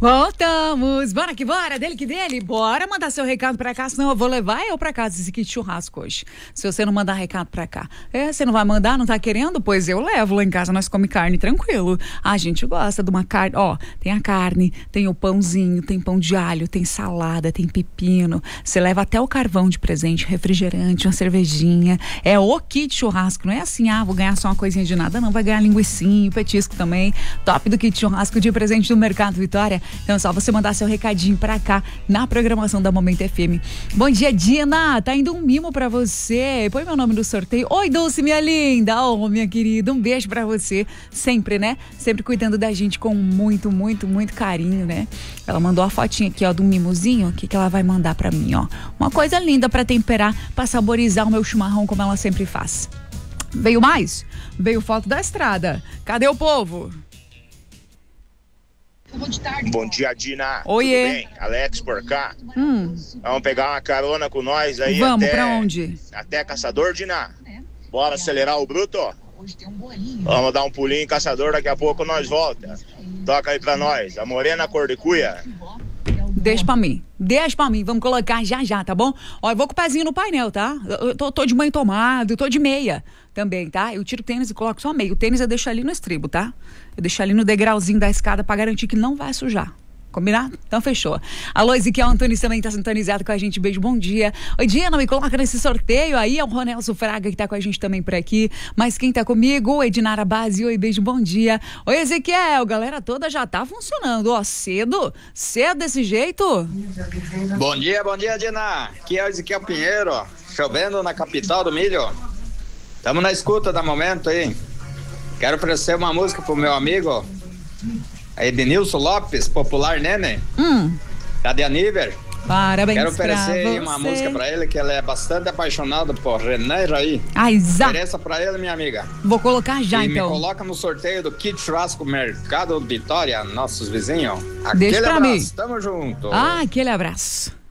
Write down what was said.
Voltamos, bora que bora, dele que dele, bora mandar seu recado pra cá, senão eu vou levar eu pra casa esse kit churrasco hoje, se você não mandar recado pra cá. Você não vai mandar, não tá querendo? Pois eu levo, lá em casa nós comemos carne tranquilo, a gente gosta de uma carne, ó, tem a carne, tem o pãozinho, tem pão de alho, tem salada, tem pepino, você leva até o carvão de presente, refrigerante, uma cervejinha, é o kit churrasco, não é assim, vou ganhar só uma coisinha de nada, não, vai ganhar linguicinho, petisco também, top do kit churrasco de presente do Mercado Vitória. Então é só você mandar seu recadinho pra cá na programação da Momento FM. Bom dia, Dina, tá indo um mimo pra você, põe meu nome no sorteio. Oi, Dulce, minha linda, minha querida, um beijo pra você, sempre, né, sempre cuidando da gente com muito, muito, muito carinho, né. Ela mandou a fotinha aqui, ó, do mimozinho, o que ela vai mandar pra mim, ó, uma coisa linda pra temperar, pra saborizar o meu chimarrão como ela sempre faz. Veio mais? Veio foto da estrada, cadê o povo? Bom dia, Dina. Oiê. Tudo bem? Alex por cá. Vamos pegar uma carona com nós aí. Vamos, pra onde? Até Caçador, Dina. Bora acelerar o bruto? Vamos dar um pulinho em Caçador, daqui a pouco nós volta. Toca aí pra nós, a morena cor de cuia. Deixa pra mim, vamos colocar já, tá bom? Ó, eu vou com o pezinho no painel, tá? Eu tô de banho tomado, tô de meia também, tá? Eu tiro o tênis e coloco só meia. O tênis eu deixo ali no estribo, tá? Eu deixo ali no degrauzinho da escada pra garantir que não vai sujar. Combinado? Então fechou. Alô, Ezequiel Antunes também tá sintonizado com a gente. Beijo, bom dia. Oi, Diana, me coloca nesse sorteio aí. É o Ronelso Fraga que tá com a gente também por aqui. Mas quem tá comigo? Edinara Base. Oi, beijo, bom dia. Oi, Ezequiel, galera toda já tá funcionando. Ó, cedo desse jeito. Bom dia, Dina. Aqui é o Ezequiel Pinheiro, chovendo na capital do milho. Tamo na escuta da Momento aí. Quero oferecer uma música pro meu amigo Edenilson Lopes, popular Nene. Tá de aniversário. Parabéns. Quero oferecer uma música pra ele, que ele é bastante apaixonado por René Jair. Ofereça pra ele, minha amiga. Vou colocar já, e então. Me coloca no sorteio do kit churrasco Mercado Vitória, nossos vizinhos. Deixa Aquele pra abraço, mim. tamo junto. Aquele abraço.